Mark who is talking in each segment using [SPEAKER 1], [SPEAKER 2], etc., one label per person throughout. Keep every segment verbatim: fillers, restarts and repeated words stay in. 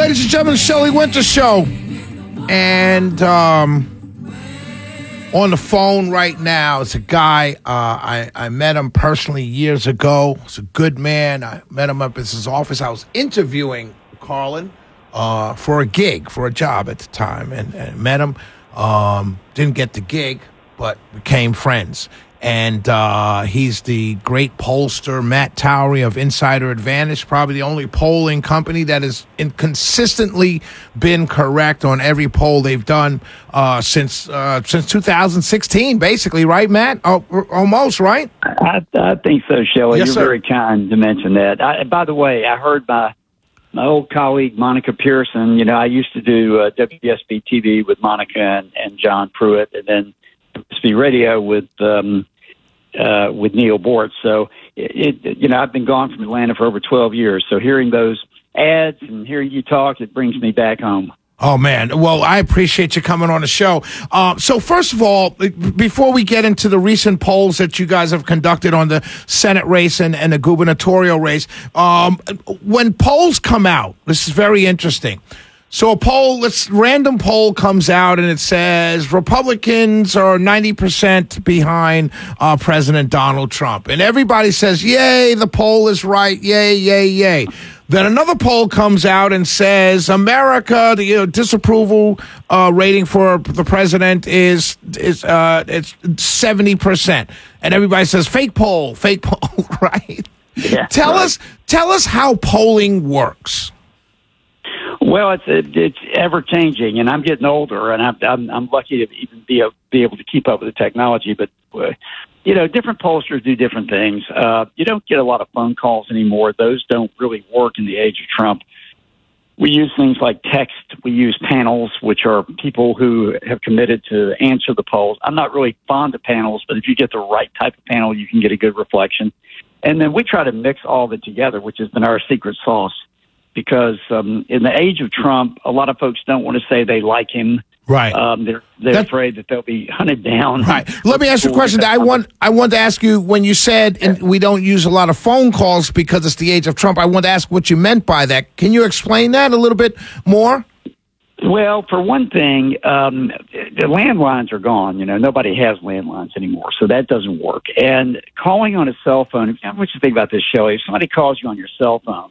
[SPEAKER 1] ladies and gentlemen, Shelley Winter Show. And um, on the phone right now is a guy, uh, I, I met him personally years ago. He's a good man. I met him up at his office. I was interviewing Carlin uh, for a gig, for a job at the time, and, and met him. Um, didn't get the gig, but became friends. And uh, he's the great pollster, Matt Towery of Insider Advantage, probably the only polling company that has in consistently been correct on every poll they've done uh, since uh, since two thousand sixteen, basically, right, Matt? Oh, almost, right?
[SPEAKER 2] I, I think so, Shelley.
[SPEAKER 1] Yes,
[SPEAKER 2] You're
[SPEAKER 1] sir.
[SPEAKER 2] very kind to mention that. I, by the way, I heard my my old colleague, Monica Pearson. You know, I used to do uh, W S B T V with Monica and, and John Pruitt, and then W S B Radio with um, uh, with Neil Bort. So, it, it, you know, I've been gone from Atlanta for over twelve years. So hearing those ads and hearing you talk, it brings me back home.
[SPEAKER 1] Oh, man. Well, I appreciate you coming on the show. Uh, so, first of all, before we get into the recent polls that you guys have conducted on the Senate race and, and the gubernatorial race, um, when polls come out, this is very interesting. So a poll, this random poll comes out and it says Republicans are ninety percent behind uh, President Donald Trump. And everybody says, yay, the poll is right, yay, yay, yay. Then another poll comes out and says America, the you know, disapproval uh, rating for the president is is uh, it's seventy percent, and everybody says fake poll, fake poll, right?
[SPEAKER 2] Yeah,
[SPEAKER 1] tell
[SPEAKER 2] right.
[SPEAKER 1] us, tell us how polling works.
[SPEAKER 2] Well, it's it's ever changing, and I'm getting older, and I'm I'm, I'm lucky to even be able, be able to keep up with the technology. But uh, you know, different pollsters do different things. Uh, you don't get a lot of phone calls anymore; those don't really work in the age of Trump. We use things like text. We use panels, which are people who have committed to answer the polls. I'm not really fond of panels, but if you get the right type of panel, you can get a good reflection. And then we try to mix all of it together, which has been our secret sauce. Because um, in the age of Trump, a lot of folks don't want to say they like him.
[SPEAKER 1] Right.
[SPEAKER 2] Um, they're they're
[SPEAKER 1] That-
[SPEAKER 2] afraid that they'll be hunted down.
[SPEAKER 1] Right. Let me ask you a question. I want I want to ask you, when you said and we don't use a lot of phone calls because it's the age of Trump, I want to ask what you meant by that. Can you explain that a little bit more?
[SPEAKER 2] Well, for one thing, um, the landlines are gone. You know, nobody has landlines anymore, so that doesn't work. And calling on a cell phone, I want you to think about this, Shelley. If somebody calls you on your cell phone,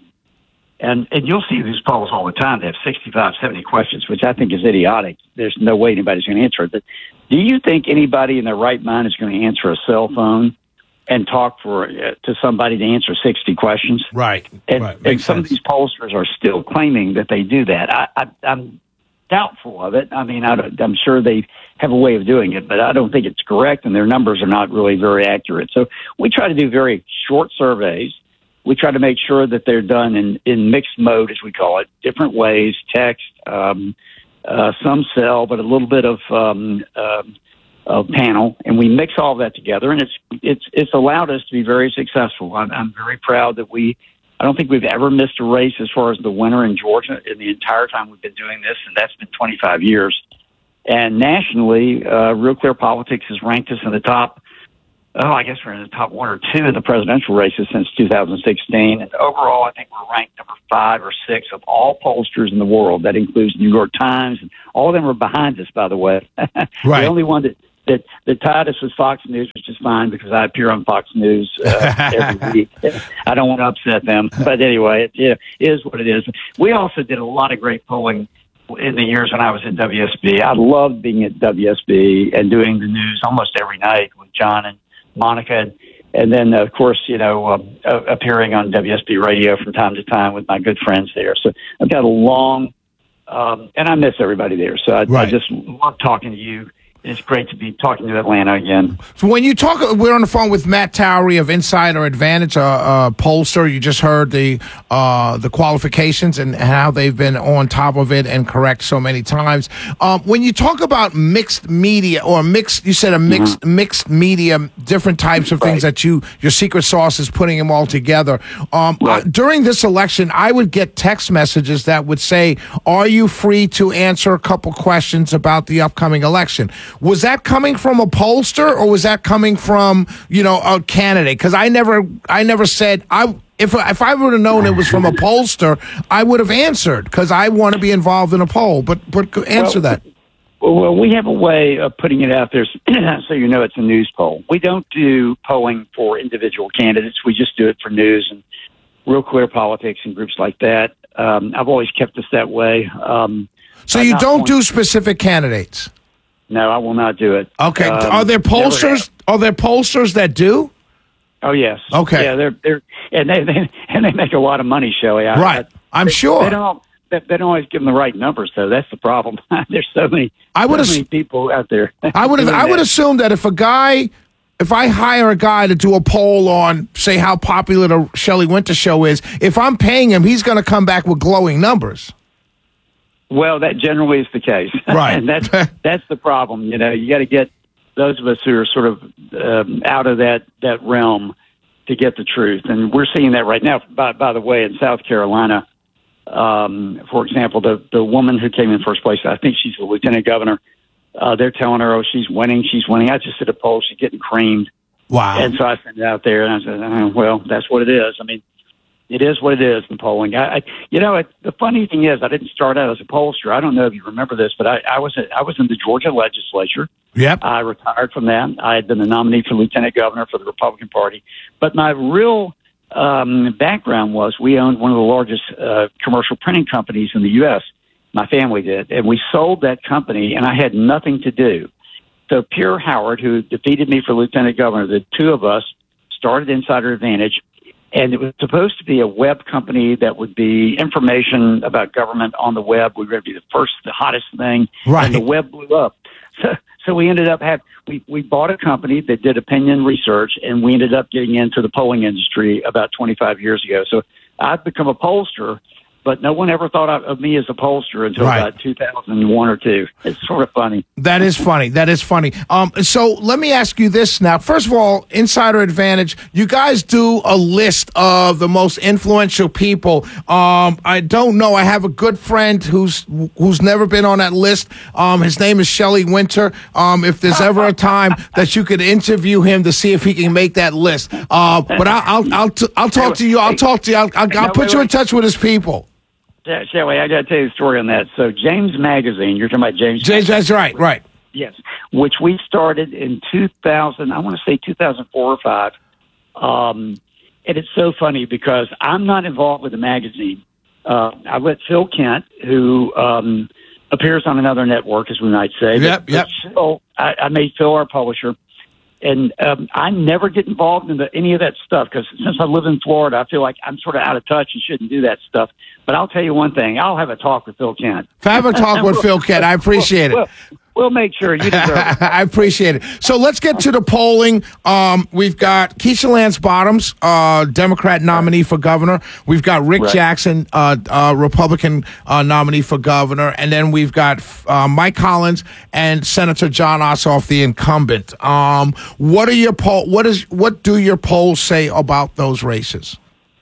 [SPEAKER 2] And and you'll see these polls all the time. They have sixty-five, seventy questions, which I think is idiotic. There's no way anybody's going to answer it. But do you think anybody in their right mind is going to answer a cell phone and talk for uh, to somebody to answer sixty questions?
[SPEAKER 1] Right.
[SPEAKER 2] And,
[SPEAKER 1] right.
[SPEAKER 2] and
[SPEAKER 1] Makes
[SPEAKER 2] some
[SPEAKER 1] sense.
[SPEAKER 2] of these pollsters are still claiming that they do that. I, I, I'm doubtful of it. I mean, I don't, I'm sure they have a way of doing it, but I don't think it's correct, and their numbers are not really very accurate. So we try to do very short surveys. We try to make sure that they're done in, in mixed mode, as we call it, different ways, text, um, uh, some cell, but a little bit of, um, uh, of panel, and we mix all that together, and it's it's it's allowed us to be very successful. I'm, I'm very proud that we, I don't think we've ever missed a race as far as the winner in Georgia in the entire time we've been doing this, and that's been twenty-five years. And nationally, uh, Real Clear Politics has ranked us in the top, oh, I guess we're in the top one or two of the presidential races since two thousand sixteen. And overall, I think we're ranked number five or six of all pollsters in the world. That includes New York Times. And all of them are behind us, by the way.
[SPEAKER 1] Right.
[SPEAKER 2] The only one that, that, that tied us was Fox News, which is fine because I appear on Fox News uh, every week. I don't want to upset them. But anyway, it, it is what it is. We also did a lot of great polling in the years when I was at W S B. I loved being at W S B and doing the news almost every night with John and Monica, and then, of course, you know, uh, appearing on W S B Radio from time to time with my good friends there. So I've got a long, um, and I miss everybody there. So I,
[SPEAKER 1] Right.
[SPEAKER 2] I just love talking to you. It's great to be talking to Atlanta again.
[SPEAKER 1] So when you talk, we're on the phone with Matt Towery of Insider Advantage, a uh, uh, pollster. You just heard the uh, the qualifications and how they've been on top of it and correct so many times. Um, when you talk about mixed media or mixed, you said a mixed mm-hmm. mixed media, different types of things
[SPEAKER 2] Right.
[SPEAKER 1] that you your secret sauce is putting them all together. Um,
[SPEAKER 2] Right.
[SPEAKER 1] uh, during this election, I would get text messages that would say, "Are you free to answer a couple questions about the upcoming election?" Was that coming from a pollster or was that coming from, you know, a candidate? Because I never, I never said I, If if I would have known it was from a pollster, I would have answered because I want to be involved in a poll. But but answer
[SPEAKER 2] well,
[SPEAKER 1] that.
[SPEAKER 2] Well, we have a way of putting it out there so you know it's a news poll. We don't do polling for individual candidates. We just do it for news and Real Clear Politics and groups like that. Um, I've always kept us that way. Um,
[SPEAKER 1] so
[SPEAKER 2] I'm
[SPEAKER 1] you don't
[SPEAKER 2] going-
[SPEAKER 1] do specific candidates?
[SPEAKER 2] No, I will not do it.
[SPEAKER 1] Okay.
[SPEAKER 2] Um,
[SPEAKER 1] Are there pollsters? Are there pollsters that do?
[SPEAKER 2] Oh yes.
[SPEAKER 1] Okay.
[SPEAKER 2] Yeah, they're they're and they, they and they make a lot of money, Shelley. I,
[SPEAKER 1] Right.
[SPEAKER 2] I,
[SPEAKER 1] I'm
[SPEAKER 2] they,
[SPEAKER 1] sure.
[SPEAKER 2] They don't. They, they don't always give them the right numbers, though. That's the problem. There's so many.
[SPEAKER 1] I would
[SPEAKER 2] so
[SPEAKER 1] ass-
[SPEAKER 2] many people out there.
[SPEAKER 1] I would
[SPEAKER 2] doing
[SPEAKER 1] I would
[SPEAKER 2] that.
[SPEAKER 1] assume that if a guy, if I hire a guy to do a poll on, say, how popular the Shelley Winter show is, if I'm paying him, he's going to come back with glowing numbers.
[SPEAKER 2] Well, that generally is the case,
[SPEAKER 1] Right.
[SPEAKER 2] and that's that's the problem. You know, you got to get those of us who are sort of um, out of that that realm to get the truth, and we're seeing that right now. By by the way, in South Carolina, um, for example, the the woman who came in first place, I think she's the lieutenant governor. Uh, they're telling her, "Oh, she's winning, she's winning." I just did a poll; she's getting creamed,
[SPEAKER 1] Wow.
[SPEAKER 2] and so I sent it out there, and I said, oh, "Well, that's what it is." I mean. It is what it is in polling. I, I you know, it, the funny thing is, I didn't start out as a pollster. I don't know if you remember this, but I, I was I was in the Georgia legislature.
[SPEAKER 1] Yep.
[SPEAKER 2] I retired from that. I had been the nominee for lieutenant governor for the Republican Party. But my real um, background was we owned one of the largest uh, commercial printing companies in the U S. My family did, and we sold that company, and I had nothing to do. So Pierre Howard, who defeated me for lieutenant governor, the two of us started Insider Advantage. And it was supposed to be a web company that would be information about government on the web. We were going to be the first, the hottest thing.
[SPEAKER 1] Right.
[SPEAKER 2] And the web blew up. So, so we ended up having, we, we bought a company that did opinion research, and we ended up getting into the polling industry about twenty-five years ago. So I've become a pollster, but no one ever thought of me as a pollster until
[SPEAKER 1] Right.
[SPEAKER 2] about two thousand one or two. It's sort of funny.
[SPEAKER 1] That is funny. That is funny. Um, so let me ask you this now. First of all, Insider Advantage, you guys do a list of the most influential people. Um, I don't know. I have a good friend who's who's never been on that list. Um, his name is Shelley Winter. Um, if there's ever a time that you could interview him to see if he can make that list. Uh, but I, I'll I'll t- I'll talk to you. I'll talk to you. I'll, I'll, I'll put you in touch with his people.
[SPEAKER 2] Yeah, Shelley, I got to tell you a story on that. So James Magazine, you're talking about James.
[SPEAKER 1] James, that's right. Right.
[SPEAKER 2] Yes, which we started in two thousand. I want to say two thousand four or five. Um, and it's so funny because I'm not involved with the magazine. Uh, I let Phil Kent, who um, appears on another network, as we might say.
[SPEAKER 1] Yep,
[SPEAKER 2] but,
[SPEAKER 1] yep.
[SPEAKER 2] but Phil, I, I made Phil our publisher. And um, I never get involved in the, any of that stuff because since I live in Florida, I feel like I'm sort of out of touch and shouldn't do that stuff. But I'll tell you one thing. I'll have a talk with Phil Kent.
[SPEAKER 1] Have a talk with Phil Kent. I appreciate it.
[SPEAKER 2] We'll, we'll make sure you deserve it.
[SPEAKER 1] I appreciate it. So let's get to the polling. Um, we've got Keisha Lance Bottoms, uh, Democrat nominee for governor. We've got Rick
[SPEAKER 2] Right.
[SPEAKER 1] Jackson, uh, uh, Republican uh, nominee for governor. And then we've got uh, Mike Collins and Senator John Ossoff, the incumbent. Um, what are your poll? What is what do your polls say about those races?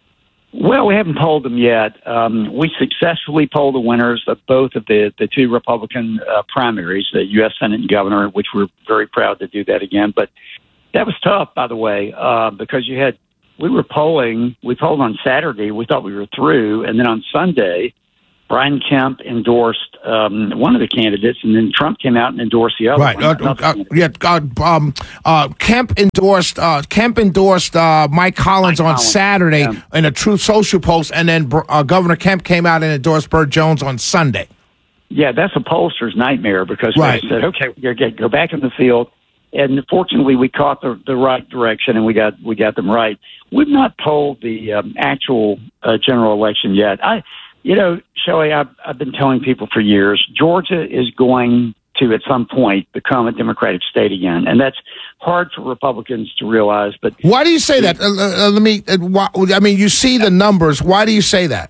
[SPEAKER 2] Well, we haven't polled them yet. Um, we successfully polled the winners of both of the, the two Republican uh, primaries, the U S Senate and governor, which we're very proud to do that again. But that was tough, by the way, uh, because you had we were polling. We polled on Saturday. We thought we were through, and then on Sunday, Brian Kemp endorsed um, one of the candidates, and then Trump came out and endorsed the other
[SPEAKER 1] Right.
[SPEAKER 2] one.
[SPEAKER 1] Uh,
[SPEAKER 2] Another
[SPEAKER 1] uh,
[SPEAKER 2] candidate.
[SPEAKER 1] yeah. Uh, um, uh, Kemp endorsed. Uh, Kemp endorsed uh, Mike Collins
[SPEAKER 2] Mike
[SPEAKER 1] on
[SPEAKER 2] Collins,
[SPEAKER 1] Saturday
[SPEAKER 2] yeah.
[SPEAKER 1] in a Truth Social post, and then uh, Governor Kemp came out and endorsed Burt Jones on Sunday.
[SPEAKER 2] Yeah, that's a pollster's nightmare because
[SPEAKER 1] Right.
[SPEAKER 2] they said, okay, we're going to go back in the field. And fortunately, we caught the, the right direction and we got we got them right. We've not polled the um, actual uh, general election yet. I, you know, Shelley, I've, I've been telling people for years, Georgia is going to, at some point, become a Democratic state again. And that's hard for Republicans to realize. But
[SPEAKER 1] Why do you say that? Uh, uh, let me. Uh, why, I mean, you see the numbers. Why do you say that?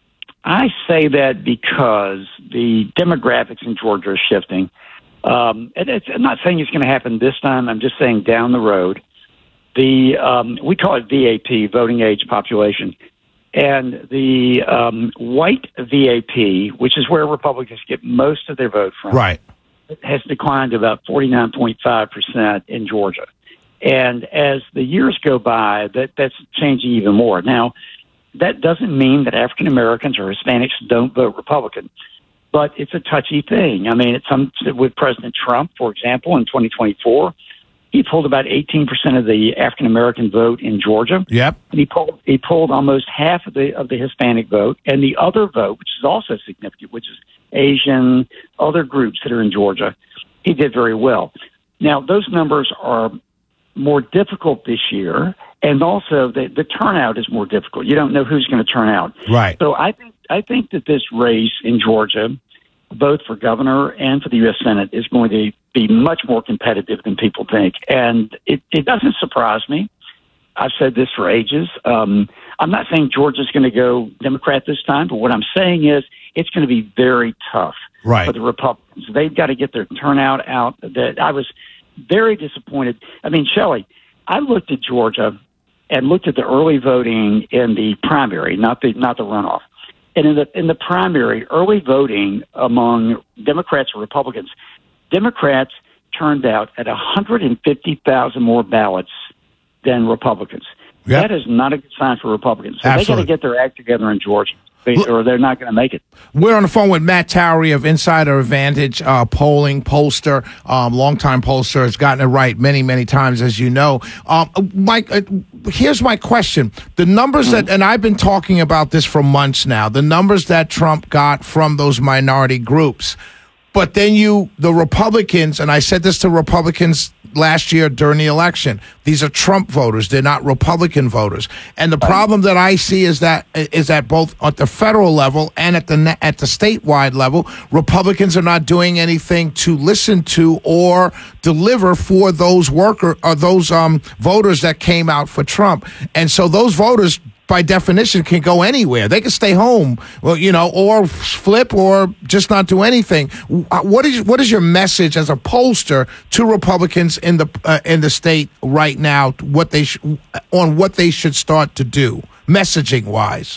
[SPEAKER 2] I say that because the demographics in Georgia are shifting. Um, and it's, I'm not saying it's going to happen this time. I'm just saying down the road. The um, we call it V A P, voting age population, and the um, white V A P, which is where Republicans get most of their vote from,
[SPEAKER 1] Right.
[SPEAKER 2] has declined to about forty-nine point five percent in Georgia. And as the years go by, that that's changing even more. Now, that doesn't mean that African Americans or Hispanics don't vote Republican, but it's a touchy thing. I mean, it's some with President Trump, for example, in twenty twenty-four, he pulled about eighteen percent of the African American vote in Georgia.
[SPEAKER 1] Yep.
[SPEAKER 2] And he pulled he pulled almost half of the of the Hispanic vote, and the other vote, which is also significant, which is Asian, other groups that are in Georgia, he did very well. Now, those numbers are more difficult this year, and also the, the turnout is more difficult. You don't know who's going to turn out.
[SPEAKER 1] Right.
[SPEAKER 2] So I think I think that this race in Georgia, both for governor and for the U S Senate, is going to be much more competitive than people think. And it, it doesn't surprise me. I've said this for ages. Um, I'm not saying Georgia's going to go Democrat this time, but what I'm saying is it's going to be very tough
[SPEAKER 1] right.
[SPEAKER 2] for the Republicans. They've got to get their turnout out. That I was very disappointed. I mean, Shelley, I looked at Georgia and looked at the early voting in the primary, not the not the runoff. And in the in the primary, early voting among Democrats and Republicans, Democrats turned out at one hundred fifty thousand more ballots than Republicans. Yep. That is not a good sign for Republicans. So Absolutely. They got to get their act together in Georgia, or they're not going to make it.
[SPEAKER 1] We're on the phone with Matt Towery of Insider Advantage, uh, polling, pollster, um, longtime pollster, has gotten it right many, many times, as you know. Um, Mike, uh, here's my question. The numbers mm-hmm. that, and I've been talking about this for months now, the numbers that Trump got from those minority groups. But then you, the Republicans, and I said this to Republicans last year during the election, these are Trump voters. They're not Republican voters. And the problem that I see is that is that both at the federal level and at the at the statewide level, Republicans are not doing anything to listen to or deliver for those worker or those um, voters that came out for Trump. And so those voters, by definition, can go anywhere. They can stay home, well, you know, or flip, or just not do anything. What is what is your message as a pollster to Republicans in the uh, in the state right now? What they sh- on what they should start to do, messaging wise.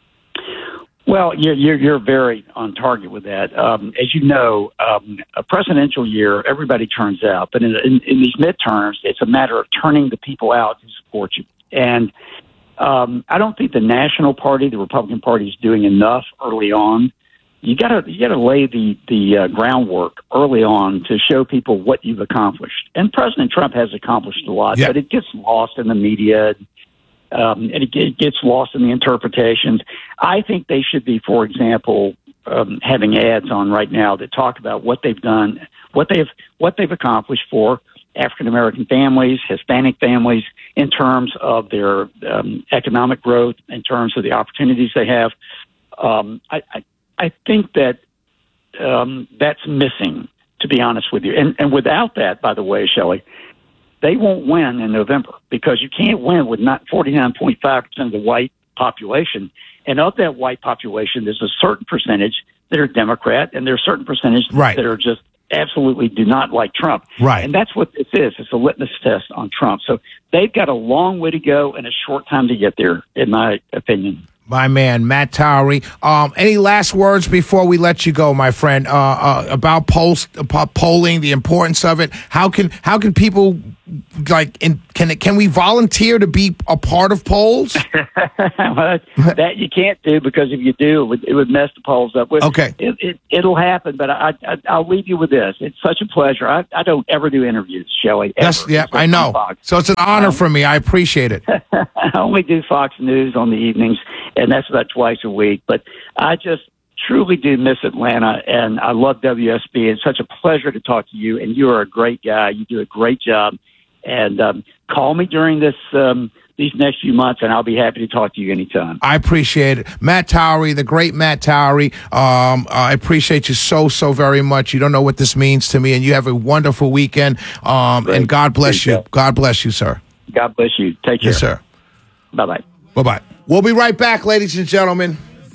[SPEAKER 2] Well, you're you're, you're very on target with that. Um, as you know, um, a presidential year, everybody turns out, but in, in in these midterms, it's a matter of turning the people out who support you. And Um, I don't think the National Party, the Republican Party, is doing enough early on. You gotta, you gotta lay the the uh, groundwork early on to show people what you've accomplished. And President Trump has accomplished a lot, yeah. but it gets lost in the media, um, and it, it gets lost in the interpretations. I think they should be, for example, um, having ads on right now that talk about what they've done, what they've what they've accomplished for African American families, Hispanic families, in terms of their um, economic growth, in terms of the opportunities they have. Um, I, I, I think that um, that's missing, to be honest with you. And, and without that, by the way, Shelley, they won't win in November, because you can't win with not forty-nine point five percent of the white population. And of that white population, there's a certain percentage that are Democrat, and there's a certain percentage
[SPEAKER 1] right.
[SPEAKER 2] that are just absolutely do not like Trump.
[SPEAKER 1] Right.
[SPEAKER 2] And that's what this is. It's a litmus test on Trump. So they've got a long way to go and a short time to get there, in my opinion.
[SPEAKER 1] My man, Matt Towery. Um, any last words before we let you go, my friend, uh, uh, about polls, about polling, the importance of it? How can how can people like in, can it, can we volunteer to be a part of polls?
[SPEAKER 2] Well, that you can't do, because if you do, it would, it would mess the polls up.
[SPEAKER 1] Okay,
[SPEAKER 2] it, it, it'll happen, but I, I, I'll leave you with this. It's such a pleasure. I, I don't ever do interviews, Shelley.
[SPEAKER 1] Yes, yeah, I know. So it's an honor um, for me. I appreciate it.
[SPEAKER 2] I only do Fox News on the evenings, and that's about twice a week. But I just truly do miss Atlanta, and I love W S B. It's such a pleasure to talk to you, and you are a great guy. You do a great job. And um, call me during this um, these next few months, and I'll be happy to talk to you anytime.
[SPEAKER 1] I appreciate it. Matt Towery, the great Matt Towery, um, I appreciate you so, so very much. You don't know what this means to me, and you have a wonderful weekend. Um, and God bless you. God bless you, sir.
[SPEAKER 2] God bless you. Take care.
[SPEAKER 1] Yes, sir.
[SPEAKER 2] Bye-bye.
[SPEAKER 1] Bye-bye. We'll be right back, ladies and gentlemen.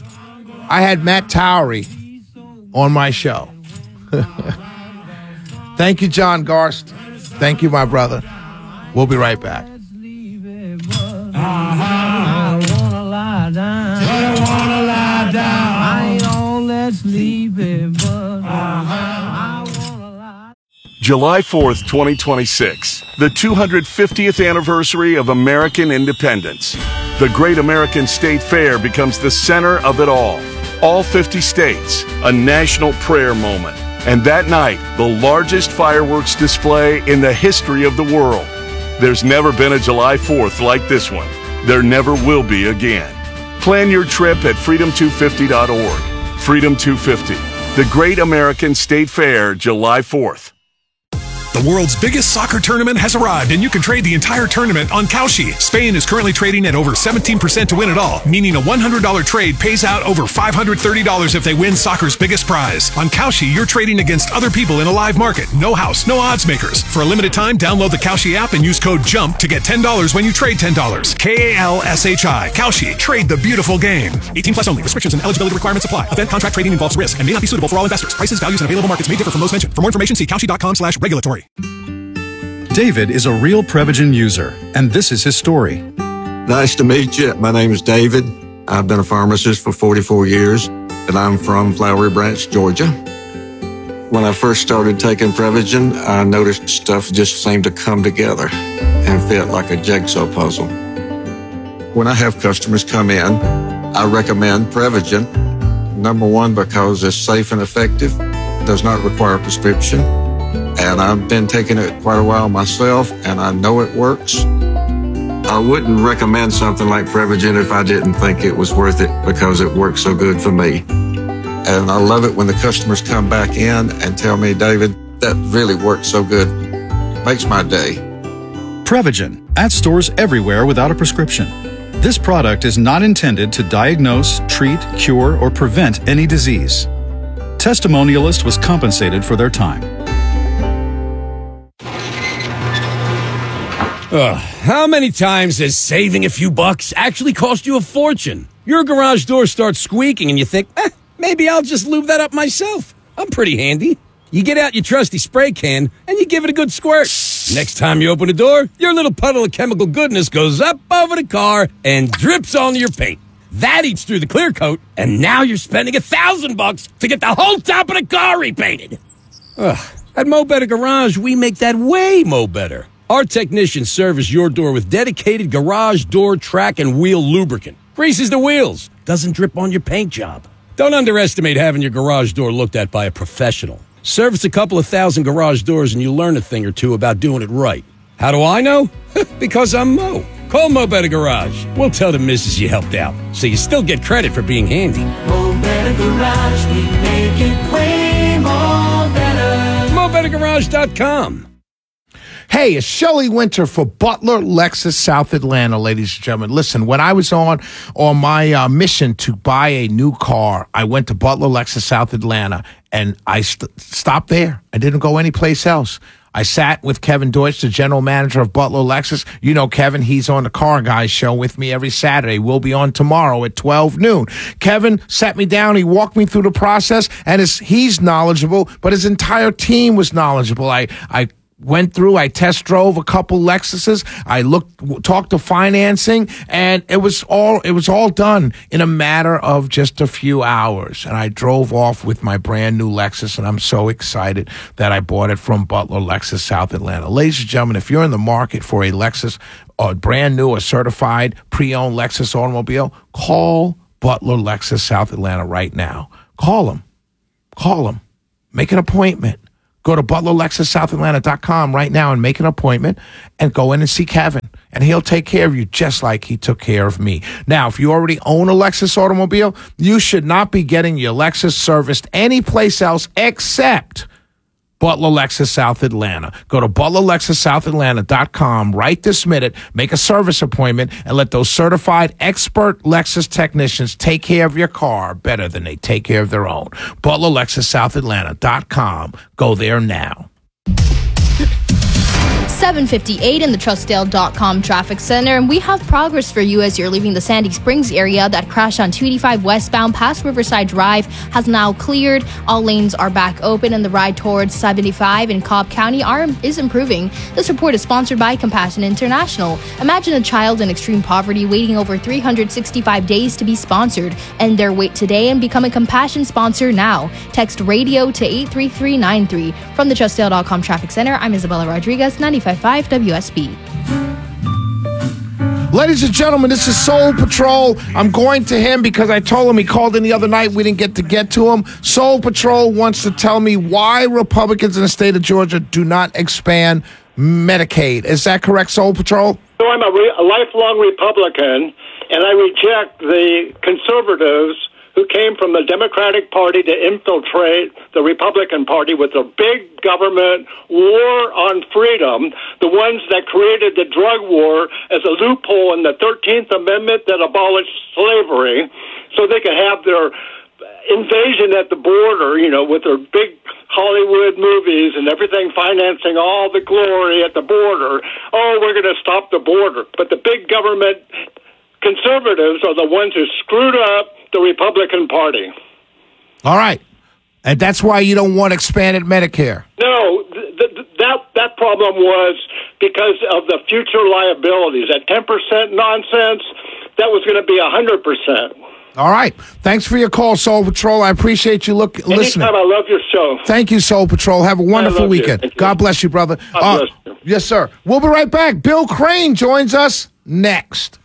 [SPEAKER 1] I had Matt Towery on my show. Thank you, John Garst. Thank you, my brother. We'll be right back.
[SPEAKER 3] July fourth, twenty twenty-six, the two hundred fiftieth anniversary of American independence. The Great American State Fair becomes the center of it all. All fifty states, a national prayer moment. And that night, the largest fireworks display in the history of the world. There's never been a July fourth like this one. There never will be again. Plan your trip at freedom two fifty dot org. Freedom two fifty, the Great American State Fair, July fourth.
[SPEAKER 4] The world's biggest soccer tournament has arrived, and you can trade the entire tournament on Kalshi. Spain is currently trading at over seventeen percent to win it all, meaning a one hundred dollars trade pays out over five hundred thirty dollars if they win soccer's biggest prize. On Kalshi, you're trading against other people in a live market. No house, no odds makers. For a limited time, download the Kalshi app and use code JUMP to get ten dollars when you trade ten dollars. K A L S H I. Kalshi. Trade the beautiful game. eighteen plus only. Restrictions and eligibility requirements apply. Event contract trading involves risk and may not be suitable for all investors. Prices, values, and available markets may differ from those mentioned. For more information, see Kalshi.com slash regulatory.
[SPEAKER 5] David is a real Prevagen user, and this is his story.
[SPEAKER 6] Nice to meet you. My name is David. I've been a pharmacist for forty-four years, and I'm from Flowery Branch, Georgia. When I first started taking Prevagen, I noticed stuff just seemed to come together and fit like a jigsaw puzzle. When I have customers come in, I recommend Prevagen. Number one, because it's safe and effective, does not require a prescription. And I've been taking it quite a while myself, and I know it works. I wouldn't recommend something like Prevagen if I didn't think it was worth it because it works so good for me. And I love it when the customers come back in and tell me, David, that really works so good. Makes my day.
[SPEAKER 5] Prevagen, at stores everywhere without a prescription. This product is not intended to diagnose, treat, cure, or prevent any disease. Testimonialist was compensated for their time.
[SPEAKER 7] Ugh, how many times has saving a few bucks actually cost you a fortune? Your garage door starts squeaking and you think, eh, maybe I'll just lube that up myself. I'm pretty handy. You get out your trusty spray can and you give it a good squirt. Next time you open the door, your little puddle of chemical goodness goes up over the car and drips onto your paint. That eats through the clear coat, and now you're spending a thousand bucks to get the whole top of the car repainted. Ugh, at Mo Better Garage, we make that way mo better. Our technicians service your door with dedicated garage door track and wheel lubricant. Greases the wheels. Doesn't drip on your paint job. Don't underestimate having your garage door looked at by a professional. Service a couple of thousand garage doors and you'll learn a thing or two about doing it right. How do I know? Because I'm Mo. Call Mo Better Garage. We'll tell the missus you helped out, so you still get credit for being handy.
[SPEAKER 8] Mo Better Garage, we make it way more better.
[SPEAKER 7] Mo Better Garage dot com.
[SPEAKER 1] Hey, it's Shelley Winter for Butler Lexus South Atlanta, ladies and gentlemen. Listen, when I was on on my uh, mission to buy a new car, I went to Butler Lexus South Atlanta, and I st- stopped there. I didn't go anyplace else. I sat with Kevin Deutsch, the general manager of Butler Lexus. You know Kevin, he's on the Car Guys show with me every Saturday. We'll be on tomorrow at twelve noon. Kevin sat me down. He walked me through the process, and his, he's knowledgeable, but his entire team was knowledgeable. I, I went through, I test drove a couple Lexuses. I looked, talked to financing, and it was all, it was all done in a matter of just a few hours. And I drove off with my brand new Lexus, and I'm so excited that I bought it from Butler Lexus South Atlanta. Ladies and gentlemen, if you're in the market for a Lexus, a brand new or certified pre-owned Lexus automobile, call Butler Lexus South Atlanta right now. Call them. Call them. Make an appointment. Go to Butler Lexus South Atlanta dot com right now and make an appointment and go in and see Kevin. And he'll take care of you just like he took care of me. Now, if you already own a Lexus automobile, you should not be getting your Lexus serviced anyplace else except Butler Lexus South Atlanta. Go to Butler Lexus South Atlanta dot com right this minute, make a service appointment, and let those certified expert Lexus technicians take care of your car better than they take care of their own. Butler Lexus South Atlanta dot com. Go there now.
[SPEAKER 9] seven fifty-eight in the Trustdale dot com traffic center, and we have progress for you as you're leaving the Sandy Springs area. That crash on two eighty-five westbound past Riverside Drive has now cleared. All lanes are back open, and the ride towards seventy-five in Cobb County are, is improving. This report is sponsored by Compassion International. Imagine a child in extreme poverty waiting over three hundred sixty-five days to be sponsored. End their wait today and become a Compassion sponsor now. Text radio to eight three three nine three. From the Trustdale dot com traffic center, I'm Isabella Rodriguez, ninety-five point five W S B.
[SPEAKER 1] Ladies and gentlemen, this is Soul Patrol. I'm going to him because I told him he called in the other night. We didn't get to get to him. Soul Patrol wants to tell me why Republicans in the state of Georgia do not expand Medicaid. Is that correct, Soul Patrol?
[SPEAKER 10] So I'm a, re- a lifelong Republican, and I reject the conservatives who came from the Democratic Party to infiltrate the Republican Party with a big government war on freedom, the ones that created the drug war as a loophole in the thirteenth Amendment that abolished slavery so they could have their invasion at the border, you know, with their big Hollywood movies and everything financing all the glory at the border. Oh, we're going to stop the border. But the big government conservatives are the ones who screwed up the Republican Party.
[SPEAKER 1] All right. And that's why you don't want expanded Medicare.
[SPEAKER 10] No, th- th- that that problem was because of the future liabilities. At ten percent nonsense, that was going to be one hundred percent.
[SPEAKER 1] All right. Thanks for your call, Soul Patrol. I appreciate you look,
[SPEAKER 10] Anytime,
[SPEAKER 1] listening.
[SPEAKER 10] I love your show.
[SPEAKER 1] Thank you, Soul Patrol. Have a wonderful weekend. God bless you, brother.
[SPEAKER 10] God
[SPEAKER 1] Uh,
[SPEAKER 10] bless you.
[SPEAKER 1] Yes, sir. We'll be right back. Bill Crane joins us next.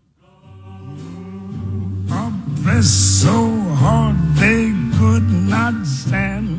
[SPEAKER 11] Press so hard they could not stand.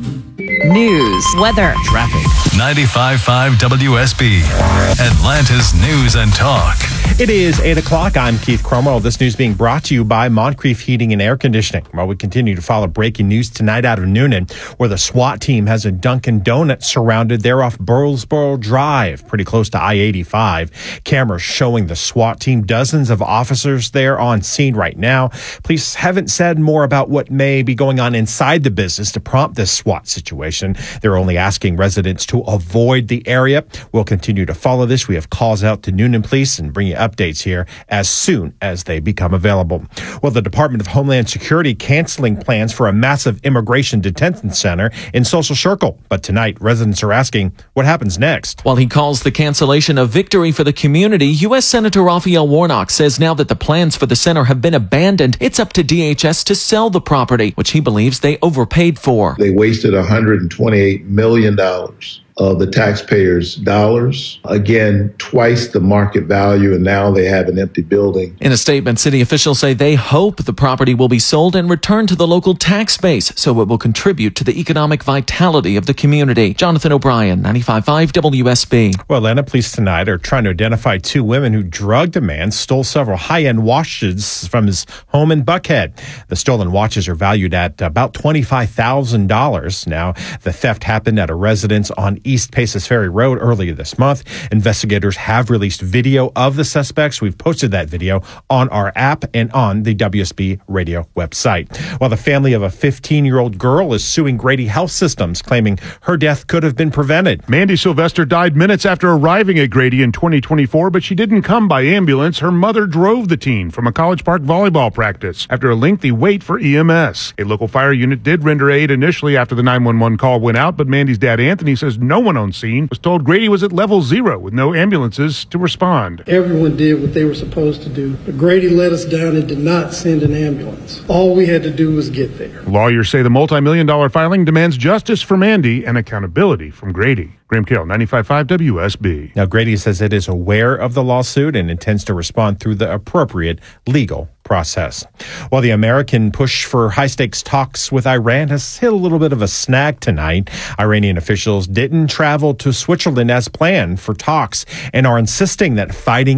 [SPEAKER 12] News, weather,
[SPEAKER 13] traffic. ninety-five point five W S B, Atlanta's News and Talk.
[SPEAKER 14] It is eight o'clock. I'm Keith Cromwell. This news being brought to you by Moncrief Heating and Air Conditioning. While we continue to follow breaking news tonight out of Noonan, where the SWAT team has a Dunkin' Donuts surrounded. They're off Burlesboro Drive, pretty close to I eighty-five. Cameras showing the SWAT team, dozens of officers there on scene right now. Police haven't said more about what may be going on inside the business to prompt this SWAT situation. They're only asking residents to avoid the area. We'll continue to follow this. We have calls out to Noonan Police and bring you updates here as soon as they become available. Well, the Department of Homeland Security canceling plans for a massive immigration detention center in Social Circle. But tonight, residents are asking what happens next.
[SPEAKER 15] While he calls the cancellation a victory for the community, U S Senator Raphael Warnock says now that the plans for the center have been abandoned, it's up to D H S to sell the property, which he believes they overpaid for.
[SPEAKER 16] They wasted one hundred twenty-eight million dollars of the taxpayers' dollars. Again, twice the market value, and now they have an empty building.
[SPEAKER 15] In a statement, city officials say they hope the property will be sold and returned to the local tax base so it will contribute to the economic vitality of the community. Jonathan O'Brien, ninety-five point five W S B.
[SPEAKER 14] Well, Atlanta police tonight are trying to identify two women who drugged a man, stole several high-end watches from his home in Buckhead. The stolen watches are valued at about twenty-five thousand dollars. Now, the theft happened at a residence on East Paces Ferry Road earlier this month. Investigators have released video of the suspects. We've posted that video on our app and on the W S B radio website. While the family of a fifteen-year-old girl is suing Grady Health Systems, claiming her death could have been prevented.
[SPEAKER 17] Mandy Sylvester died minutes after arriving at Grady in twenty twenty-four, but she didn't come by ambulance. Her mother drove the teen from a College Park volleyball practice after a lengthy wait for E M S. A local fire unit did render aid initially after the nine one one call went out, but Mandy's dad, Anthony, says no one on scene was told Grady was at level zero with no ambulances to respond.
[SPEAKER 18] Everyone did what they were supposed to do, but Grady let us down and did not send an ambulance. All we had to do was get there.
[SPEAKER 17] Lawyers say the multi-million dollar filing demands justice for Mandy and accountability from Grady. Graham Cale, ninety-five point five W S B.
[SPEAKER 14] Now, Grady says it is aware of the lawsuit and intends to respond through the appropriate legal process. While the American push for high-stakes talks with Iran has hit a little bit of a snag tonight, Iranian officials didn't travel to Switzerland as planned for talks and are insisting that fighting